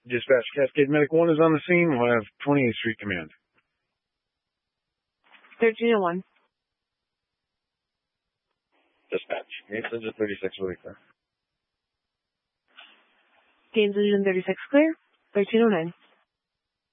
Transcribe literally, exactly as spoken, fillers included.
Dispatch Cascade Medic one is on the scene. We'll have twenty-eighth Street Command. thirteen oh one. Dispatch. Gates Engine thirty-six really clear. Gaines Engine thirty-six clear. thirteen oh nine.